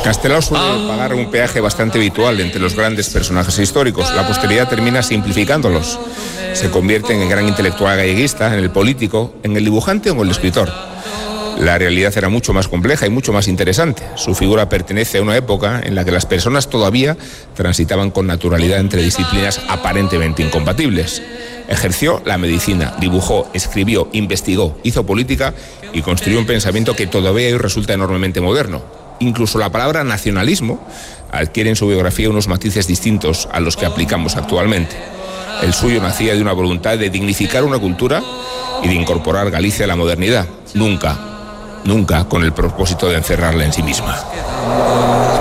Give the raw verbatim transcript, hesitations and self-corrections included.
Castelao suele pagar un peaje bastante habitual entre los grandes personajes históricos. La posteridad termina simplificándolos. Se convierte en el gran intelectual galleguista, en el político, en el dibujante o en el escritor. La realidad era mucho más compleja y mucho más interesante. Su figura pertenece a una época en la que las personas todavía transitaban con naturalidad entre disciplinas aparentemente incompatibles. Ejerció la medicina, dibujó, escribió, investigó, hizo política y construyó un pensamiento que todavía hoy resulta enormemente moderno. Incluso la palabra nacionalismo adquiere en su biografía unos matices distintos a los que aplicamos actualmente. El suyo nacía de una voluntad de dignificar una cultura y de incorporar Galicia a la modernidad. Nunca, nunca con el propósito de encerrarla en sí misma.